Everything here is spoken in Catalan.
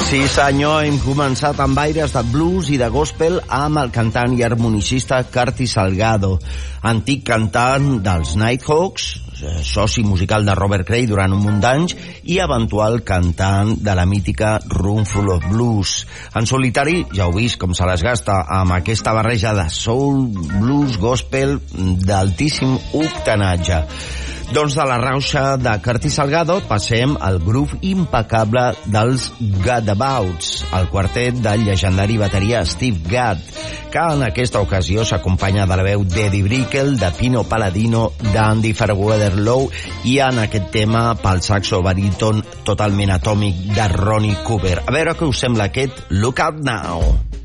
Sí senyor, hem començat amb aires de blues i de gospel amb el cantant i harmonicista Curtis Salgado, antic cantant dels Nighthawks, soci musical de Robert Cray durant un munt d'anys i eventual cantant de la mítica Roomful of Blues. En solitari ja heu vist com se les gasta amb aquesta barreja de soul, blues, gospel d'altíssim octanatge. Doncs de la rauxa de Curtis Salgado passem al groove impecable dels Gadabouts, el quartet del llegendari bateria Steve Gadd, que en aquesta ocasió s'acompanya de la veu d'Eddie Brickell, de Pino Palladino, d'Andy Fairweather-Low i en aquest tema pel saxo baríton totalment atòmic de Ronnie Cooper. A veure què us sembla aquest Look Out Now.